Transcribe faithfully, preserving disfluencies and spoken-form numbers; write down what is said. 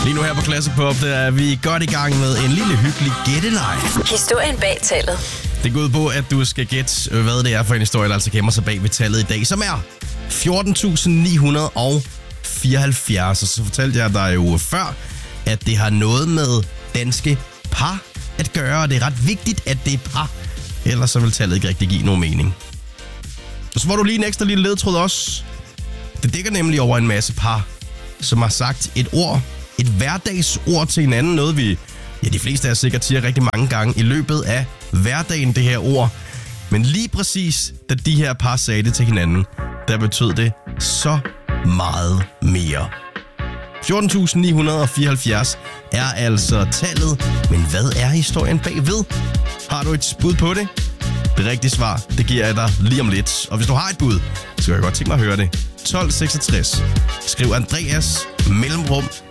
Lige nu her på Classic Pop, der er vi godt i gang med en lille hyggelig gætteleg. Historien bag tallet. Det går ud på, at du skal gætte, hvad det er for en historie, der altså gemmer sig bag ved tallet i dag, som er fjorten tusind ni hundrede fireoghalvfjerds. Og så fortalte jeg dig jo før, at det har noget med danske par at gøre, og det er ret vigtigt, at det er par. Ellers så vil tallet ikke rigtig give nogen mening. Og så får du lige en ekstra lille ledtråd også. Det dækker nemlig over en masse par, som har sagt et ord, et hverdagsord til hinanden. Noget vi, ja, de fleste af os sikkert siger rigtig mange gange i løbet af hverdagen, det her ord. Men lige præcis, da de her par sagde det til hinanden, der betød det så meget mere. fjorten tusind ni hundrede fireoghalvfjerds er altså tallet, men hvad er historien bagved? Har du et bud på det? Det rigtige svar, det giver jeg dig lige om lidt. Og hvis du har et bud, så kan jeg godt tænke mig at høre det. tolv seksogtres. Skriv Andreas mellemrum